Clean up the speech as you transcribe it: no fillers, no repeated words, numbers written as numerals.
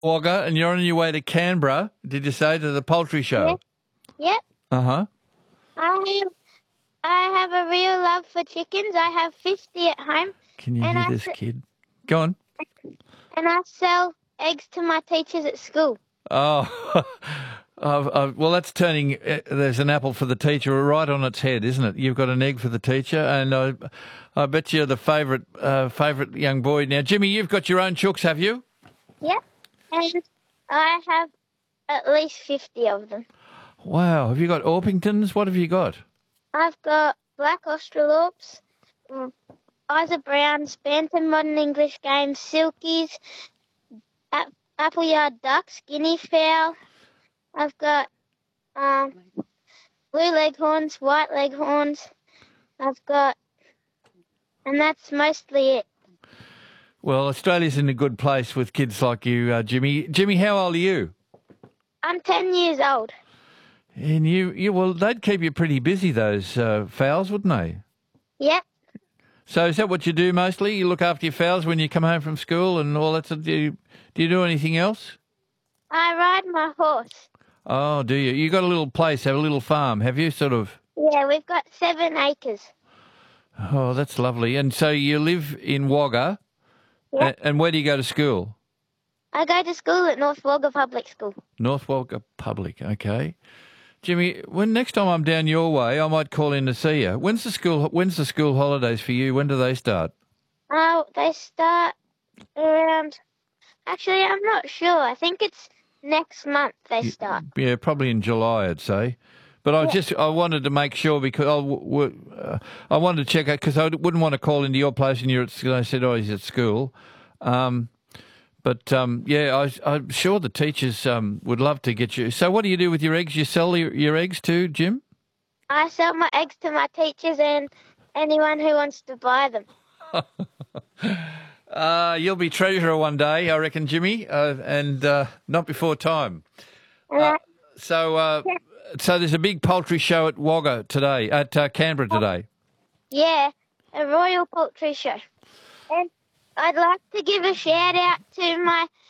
Wagga, and you're on your way to Canberra, did you say, to the poultry show? Yep. Uh-huh. I have a real love for chickens. I have 50 at home. Can you and hear this kid? Go on. And I sell eggs to my teachers at school. Oh, well, that's turning. There's an apple for the teacher right on its head, isn't it? You've got an egg for the teacher, and I bet you're the favourite young boy. Now, Jimmy, you've got your own chooks, have you? Yep. And I have at least 50 of them. Wow. Have you got Orpingtons? What have you got? I've got black Australorps, Isa Browns, Bantam Modern English Games, Silkies, Appleyard Ducks, Guinea Fowl. I've got blue Leghorns, white Leghorns. And that's mostly it. Well, Australia's in a good place with kids like you, Jimmy. Jimmy, how old are you? I'm 10 years old. And well, they'd keep you pretty busy, those fowls, wouldn't they? Yep. So is that what you do mostly? You look after your fowls when you come home from school and all that? Do you do anything else? I ride my horse. Oh, do you? You got a little place, have a little farm, have you, sort of? Yeah, we've got 7 acres. Oh, that's lovely. And so you live in Wagga? Yep. And where do you go to school? I go to school at North Wagga Public School. North Wagga Public, okay. Jimmy, when next time I'm down your way, I might call in to see you. When's the school holidays for you? When do they start? They start around. Actually, I'm not sure. I think it's next month they start. Yeah, probably in July, I'd say. But I wanted to make sure because I wanted to check out because I wouldn't want to call into your place and I said, oh, he's at school. But I'm sure the teachers would love to get you. So what do you do with your eggs? You sell your eggs too, Jim? I sell my eggs to my teachers and anyone who wants to buy them. You'll be treasurer one day, I reckon, Jimmy, and not before time. So there's a big poultry show at Wagga today, at Canberra today. Yeah, a royal poultry show. And I'd like to give a shout out to my